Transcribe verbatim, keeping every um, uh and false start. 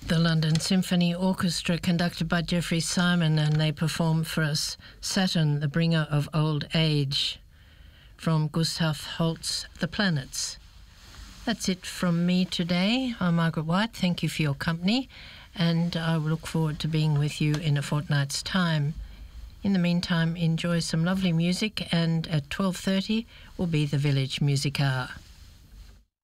The London Symphony Orchestra, conducted by Jeffrey Simon, and they performed for us Saturn, the Bringer of Old Age, from Gustav Holst's The Planets. That's it from me today. I'm Margaret White. Thank you for your company, and I will look forward to being with you in a fortnight's time. In the meantime, enjoy some lovely music, and at twelve thirty will be the Village Music Hour.